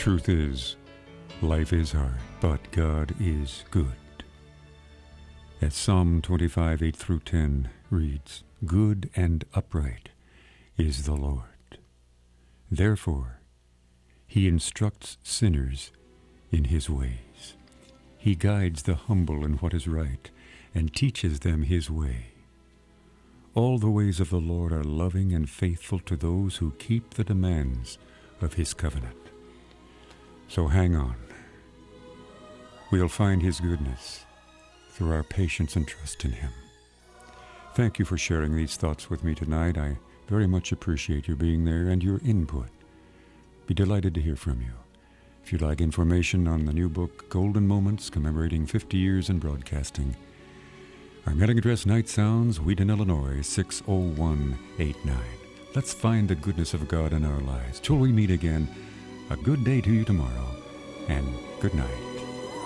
Truth is, life is hard, but God is good. As Psalm 25, 8 through 10 reads, "Good and upright is the Lord. Therefore, he instructs sinners in his ways. He guides the humble in what is right and teaches them his way. All the ways of the Lord are loving and faithful to those who keep the demands of his covenant." So hang on. We'll find his goodness through our patience and trust in him. Thank you for sharing these thoughts with me tonight. I very much appreciate your being there and your input. Be delighted to hear from you. If you'd like information on the new book, Golden Moments, commemorating 50 years in broadcasting, our mailing address, Night Sounds, Wheaton, Illinois, 60189. Let's find the goodness of God in our lives. Till we meet again, a good day to you tomorrow, and good night.